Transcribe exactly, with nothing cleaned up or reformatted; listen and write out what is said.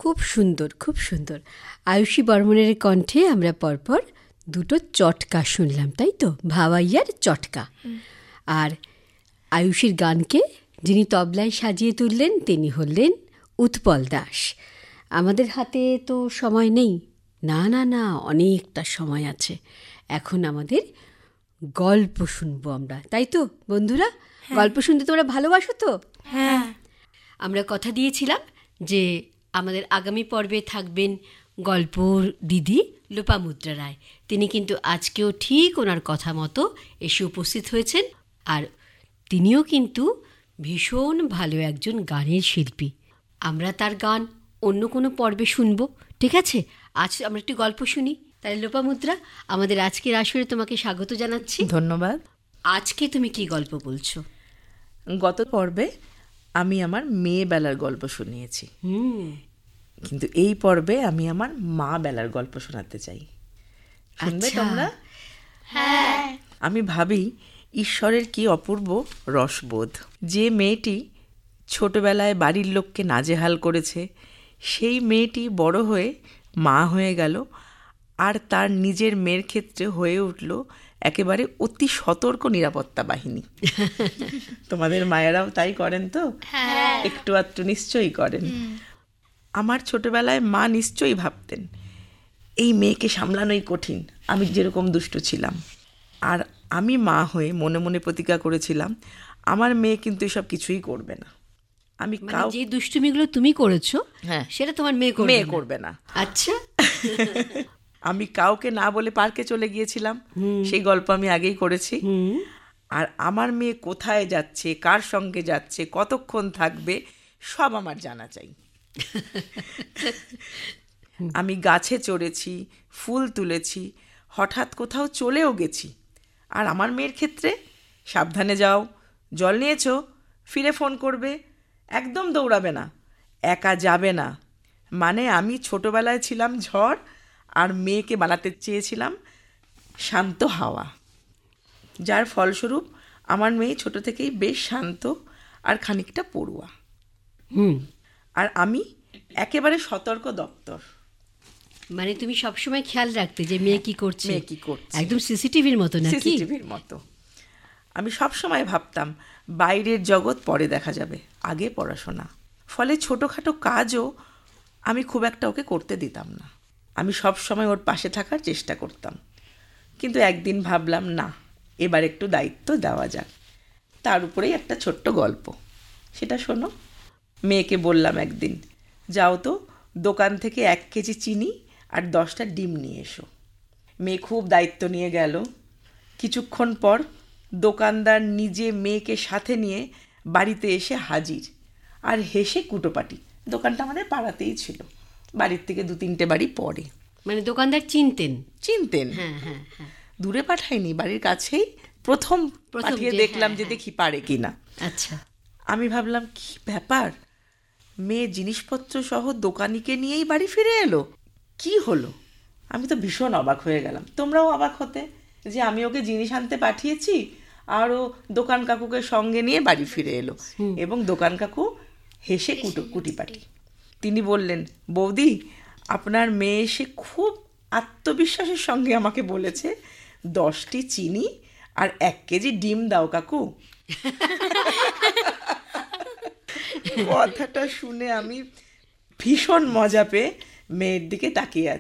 খুব সুন্দর, খুব সুন্দর। আয়ুষী বর্মনের কণ্ঠে আমরা পরপর দুটো চটকা শুনলাম, তাই তো? ভাওয়াইয়ার চটকা। আর আয়ুষীর গানকে যিনি তবলায় সাজিয়ে তুললেন তিনি হলেন উৎপল দাস। আমাদের হাতে তো সময় নেই, না না না, অনেকটা সময় আছে। এখন আমাদের গল্প শুনবো আমরা, তাই তো বন্ধুরা? গল্প শুনতে তোমরা ভালোবাসো তো? হ্যাঁ। আমরা কথা দিয়েছিলাম যে আমাদের আগামী পর্বে থাকবেন গল্প দিদি লোপামুদ্রা রায়। তিনি কিন্তু আজকেও ঠিক ওনার কথা মতো এসে উপস্থিত হয়েছেন। আর তিনিও কিন্তু ভীষণ ভালো একজন গানের শিল্পী। আমরা তার গান অন্য কোনো পর্বে শুনবো, ঠিক আছে? আজ আমরা একটু গল্প শুনি। তাই লোপামুদ্রা, আমাদের আজকের আসরে তোমাকে স্বাগত জানাচ্ছি। ধন্যবাদ। আজকে তুমি কি গল্প বলছো? গত পর্বে আমি আমার মেয়ে বেলার গল্প শুনিয়েছি, হুম, কিন্তু এই পর্বে আমি আমার মা বেলার গল্প শোনাতে চাই। শুনবে আচ্ছা। তোমরা? হ্যাঁ। আমি ভাবি ঈশ্বরের কি অপূর্ব রসবোধ। যে মেয়েটি ছোটবেলায় বাড়ির লোককে নাজেহাল করেছে, সেই মেয়েটি বড় হয়ে মা হয়ে গেল, আর তার নিজের মেয়ের ক্ষেত্রে হয়ে উঠল একেবারে অতি সতর্ক নিরাপত্তা বাহিনী। তোমাদের মায়েরাও তাই করেন তো? হ্যাঁ। একটু আধটু নিশ্চয়ই করেন। আমার ছোটবেলায় মা নিশ্চয়ই ভাবতেন এই মেয়েকে সামলানোই কঠিন, আমি যেরকম দুষ্টু ছিলাম। আর আমি মা হয়ে মনে মনে প্রতিজ্ঞা করেছিলাম আমার মেয়ে কিন্তু এসব কিছুই করবে না। আমি মানে কাউ যে দুষ্টুমিগুলো তুমি করেছো, হ্যাঁ, সেটা তোমার মেয়ে করবে মেয়ে না। করবে না। আচ্ছা। আমি কাউকে না বলে পার্কে চলে গিয়েছিলাম, সেই গল্প আমি আগেই করেছি। হুম, আর আমার মেয়ে কোথায় যাচ্ছে, কার সঙ্গে যাচ্ছে, কতক্ষণ থাকবে, সব আমার জানা চাই। আমি গাছে চড়েছি, ফুল তুলেছি, হঠাৎ কোথাও চলেও গেছি। আর আমার মেয়ের ক্ষেত্রে সাবধানে যাও, জল নিয়েছো, ফিরে ফোন করবে, একদম দৌড়াবে না, একা যাবে না। মানে আমি ছোটবেলায় ছিলাম ঝড়, আর মেয়েকে বানাতে চেয়েছিলাম শান্ত হাওয়া। যার ফলস্বরূপ আমার মেয়ে ছোট থেকেই বেশ শান্ত আর খানিকটা পড়ুয়া। হুম, আর আমি একেবারে সতর্ক দপ্তর। মানে তুমি সবসময় খেয়াল রাখতে যে মেয়ে কি করছে, মেয়ে কি করছে, একদম সিসিটিভির মতো নাকি? সিসিটিভির মতো। আমি সব সময় ভাবতাম বাইরের জগৎ পরে দেখা যাবে, আগে পড়াশোনা। ফলে ছোটোখাটো কাজও আমি খুব একটা ওকে করতে দিতাম না। আমি সব সময় ওর পাশে থাকার চেষ্টা করতাম। কিন্তু একদিন ভাবলাম না, এবার একটু দায়িত্ব দেওয়া যাক। তার উপরেই একটা ছোট্ট গল্প, সেটা শোনো। মেয়েকে বললাম একদিন, যাও তো দোকান থেকে এক কেজি চিনি আর দশটা ডিম নিয়ে এসো। মেয়ে খুব দায়িত্ব নিয়ে গেল। কিছুক্ষণ পর দোকানদার নিজে মেয়েকে সাথে নিয়ে বাড়িতে এসে হাজির, আর হেসে কুটোপাটি। দোকানটা আমাদের পাড়াতেই ছিল, বাড়ির থেকে দু তিনটে বাড়ি পরে। মানে দোকানদার চিনতেন? চিনতেন। হ্যাঁ হ্যাঁ হ্যাঁ। দূরে পাঠায়নি, বাড়ির কাছেই প্রথম প্রথম পাঠিয়ে যে, দেখলাম হ্যাঁ, যে হ্যাঁ। দেখি পারে কিনা। আচ্ছা। আমি ভাবলাম কি ব্যাপার, মেয়ে জিনিসপত্র সহ দোকানিকে নিয়েই বাড়ি ফিরে এলো, কি হলো? আমি তো ভীষণ অবাক হয়ে গেলাম। তোমরাও অবাক হতে যে আমি ওকে জিনিস আনতে পাঠিয়েছি আর ও দোকান কাকুকে সঙ্গে নিয়ে বাড়ি ফিরে এলো। এবং দোকান কাকু হেসে কুটো কুটিপাটি। তিনি বললেন, বৌদি, আপনার মেয়ে এসে খুব আত্মবিশ্বাসের সঙ্গে আমাকে বলেছে দশটি চিনি আর এক কেজি ডিম দাও কাকু। কথাটা শুনে আমি ভীষণ মজা পেয়ে মেয়ের দিকে তাকিয়ে আছি।